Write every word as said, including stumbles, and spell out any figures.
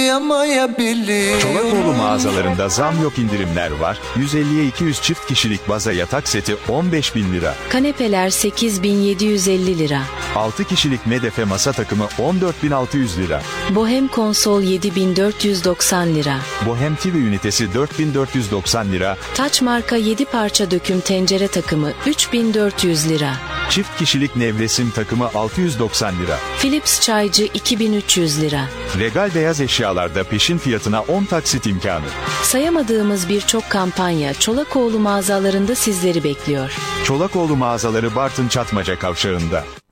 anlayamayabiliyorum. Çolakoğlu mağazalarında zam yok, indirimler var. yüz elliye iki yüz çift kişilik baza yatak seti on beş bin lira. Kanepeler sekiz bin yedi yüz elli lira. altı kişilik medefe masa takımı on dört bin altı yüz lira. Bohem konsol yedi bin dört yüz doksan lira. Bohem T V ünitesi dört bin dört yüz doksan lira. Taç marka yedi parça döküm tencere takımı üç bin dört yüz lira. Çift kişilik nevresim takımı altı yüz doksan lira. Philips çaycı iki bin üç yüz lira. Regal beyaz eşyalarda peşin fiyatına on taksit imkanı. Sayamadığımız birçok kampanya Çolakoğlu mağazalarında sizleri bekliyor. Çolakoğlu mağazaları Bartın Çatmaca Kavşağı'nda.